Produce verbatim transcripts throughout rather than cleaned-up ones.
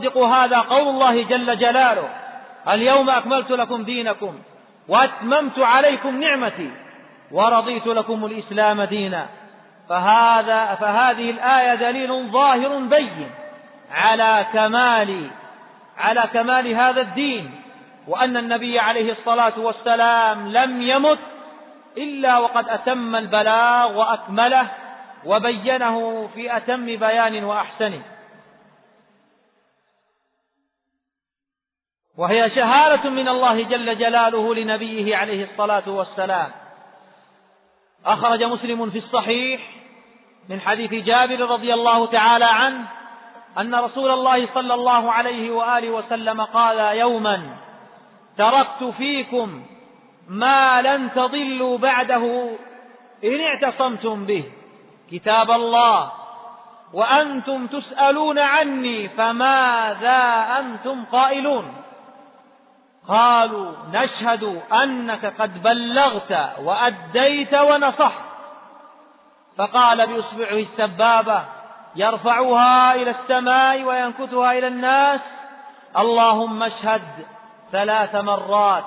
ويصدق هذا قول الله جل جلاله: اليوم أكملت لكم دينكم وأتممت عليكم نعمتي ورضيت لكم الإسلام دينا. فهذا فهذه الآية دليل ظاهر بين على كمال على كمال هذا الدين، وأن النبي عليه الصلاة والسلام لم يمت إلا وقد أتم البلاغ وأكمله وبينه في أتم بيان وأحسنه. وهي شهادة من الله جل جلاله لنبيه عليه الصلاة والسلام. أخرج مسلم في الصحيح من حديث جابر رضي الله تعالى عنه أن رسول الله صلى الله عليه وآله وسلم قال يوما: تركت فيكم ما لن تضلوا بعده إن اعتصمتم به، كتاب الله، وأنتم تسألون عني فماذا أنتم قائلون؟ قالوا: نشهد أنك قد بلغت وأديت ونصحت. فقال بإصبعه السبابة يرفعها إلى السماء وينكتها إلى الناس: اللهم اشهد ثلاث مرات.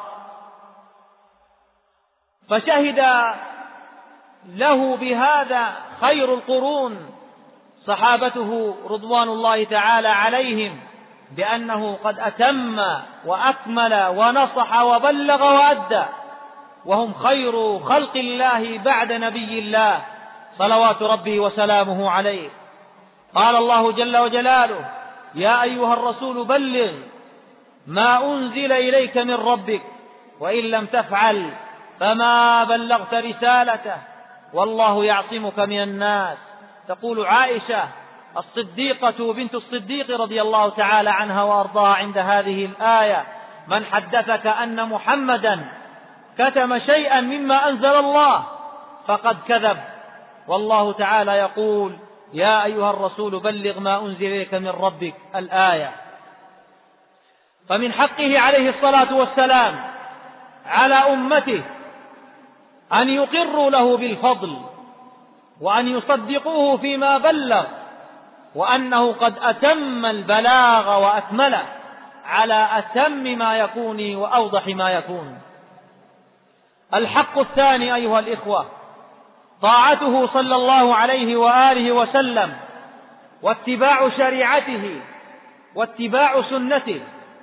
فشهد له بهذا خير القرون صحابته رضوان الله تعالى عليهم بأنه قد أتم وأكمل ونصح وبلغ وأدى، وهم خير خلق الله بعد نبي الله صلوات ربي وسلامه عليه. قال الله جل وجلاله: يا أيها الرسول بلغ ما أنزل إليك من ربك وإن لم تفعل فما بلغت رسالته والله يعصمك من الناس. تقول عائشة الصديقة بنت الصديق رضي الله تعالى عنها وأرضاها عند هذه الآية: من حدثك أن محمدا كتم شيئا مما أنزل الله فقد كذب. والله تعالى يقول: يا أيها الرسول بلغ ما أنزل إليك من ربك، الآية. فمن حقه عليه الصلاة والسلام على أمته أن يقروا له بالفضل وأن يصدقوه فيما بلغ، وأنه قد أتم البلاغ وأكمله على أتم ما يكون وأوضح ما يكون. الحق الثاني أيها الإخوة طاعته صلى الله عليه وآله وسلم واتباع شريعته واتباع سنته.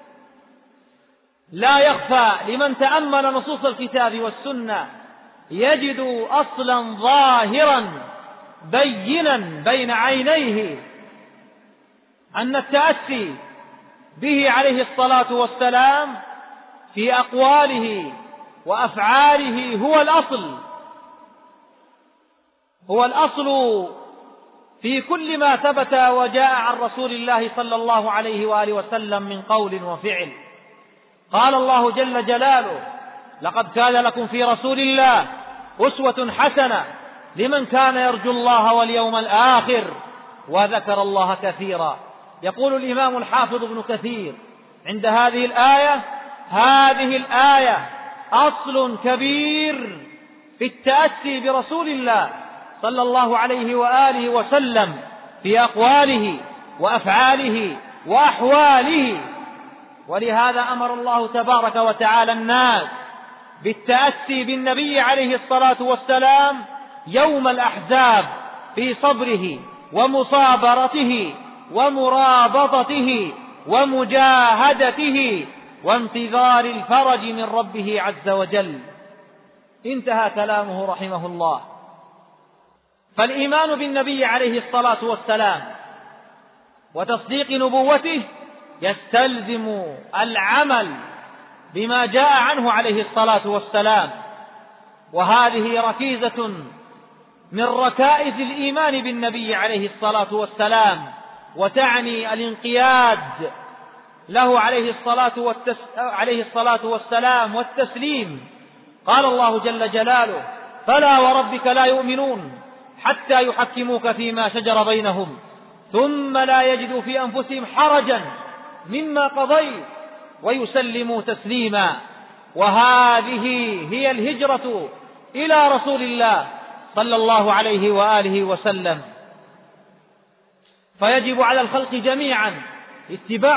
لا يخفى لمن تأمل نصوص الكتاب والسنة يجد أصلا ظاهرا بينا بين عينيه أن التأسي به عليه الصلاة والسلام في أقواله وأفعاله هو الأصل هو الأصل في كل ما ثبت وجاء عن رسول الله صلى الله عليه وآله وسلم من قول وفعل. قال الله جل جلاله: لقد كان لكم في رسول الله أسوة حسنة لمن كان يرجو الله واليوم الآخر وذكر الله كثيرا. يقول الإمام الحافظ ابن كثير عند هذه الآية: هذه الآية أصل كبير في التأسي برسول الله صلى الله عليه وآله وسلم في أقواله وأفعاله وأحواله. ولهذا أمر الله تبارك وتعالى الناس بالتأسي بالنبي عليه الصلاة والسلام يوم الأحزاب في صبره ومصابرته ومرابطته ومجاهدته وانتظار الفرج من ربه عز وجل. انتهى كلامه رحمه الله. فالإيمان بالنبي عليه الصلاة والسلام وتصديق نبوته يستلزم العمل بما جاء عنه عليه الصلاة والسلام، وهذه ركيزة من ركائز الإيمان بالنبي عليه الصلاة والسلام، وتعني الانقياد له عليه الصلاة, والتس... عليه الصلاة والسلام والتسليم. قال الله جل جلاله: فلا وربك لا يؤمنون حتى يحكموك فيما شجر بينهم ثم لا يجدوا في أنفسهم حرجا مما قضيت ويسلموا تسليما. وهذه هي الهجرة إلى رسول الله صلى الله عليه وآله وسلم. فيجب على الخلق جميعا اتباع